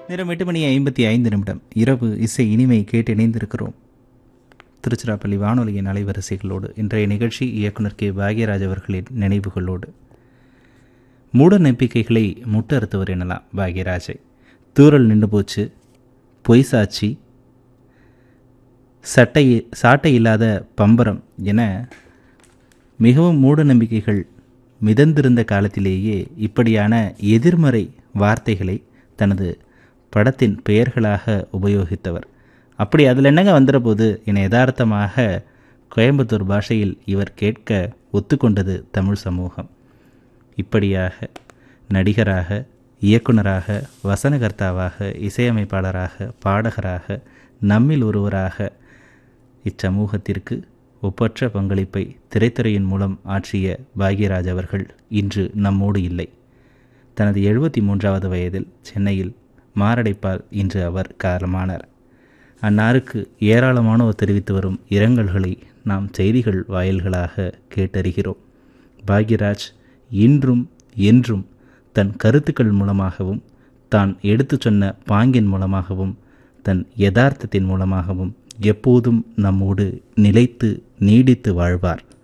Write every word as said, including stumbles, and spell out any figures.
நேரம் எட்டு மணி ஐம்பத்தி ஐந்து நிமிடம். இரவு இசை இனிமை கேட்டு இணைந்திருக்கிறோம் திருச்சிராப்பள்ளி வானொலியின் அலைவரிசைகளோடு. இன்றைய நிகழ்ச்சி இயக்குனர் கே பாக்யராஜ் அவர்களின் நினைவுகளோடு. மூட நம்பிக்கைகளை முட்டறுத்தவர் எனலாம் பாக்யராஜை. தூரல் நின்று போச்சு, பொய் சாட்சி, சட்டை சாட்டை இல்லாத பம்பரம் என மிகவும் மூட நம்பிக்கைகள் மிதந்திருந்த காலத்திலேயே இப்படியான எதிர்மறை வார்த்தைகளை தனது படத்தின் பெயர்களாக உபயோகித்தவர். அப்படி அதில் என்னங்க வந்துட போது என யதார்த்தமாக கோயம்புத்தூர் பாஷையில் இவர் கேட்க ஒத்துக்கொண்டது தமிழ் சமூகம். இப்படியாக நடிகராக, இயக்குனராக, வசனகர்த்தாவாக, இசையமைப்பாளராக, பாடகராக, நம்மில் ஒருவராக இச்சமூகத்திற்கு ஒப்பற்ற பங்களிப்பை திரைத்துறையின் மூலம் ஆற்றிய பாக்யராஜ் அவர்கள் இன்று நம்மோடு இல்லை. தனது எழுபத்தி மூன்றாவது வயதில் சென்னையில் மாரடைப்பால் இன்று அவர் காலமானார். அன்னாருக்கு ஏராளமானோர் தெரிவித்து வரும் இரங்கல்களை நாம் செய்திகள் வாயில்களாக கேட்டறிகிறோம். பாக்யராஜ் இன்றும் என்றும் தன் கருத்துக்கள் மூலமாகவும், தான் எடுத்து சொன்ன பாங்கின் மூலமாகவும், தன் யதார்த்தத்தின் மூலமாகவும் எப்போதும் நம்மோடு நிலைத்து நீடித்து வாழ்வார்.